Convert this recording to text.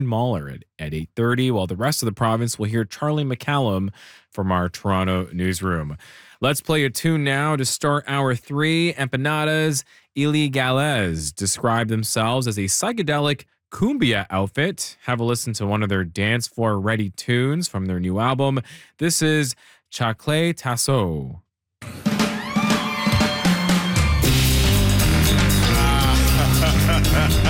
Mahler at 8:30, while the rest of the province will hear Charlie McCallum from our Toronto newsroom. Let's play a tune now to start hour 3. Empanadas Ilegales describe themselves as a psychedelic cumbia outfit. Have a listen to one of their dance floor ready tunes from their new album. This is Chacle Tasso.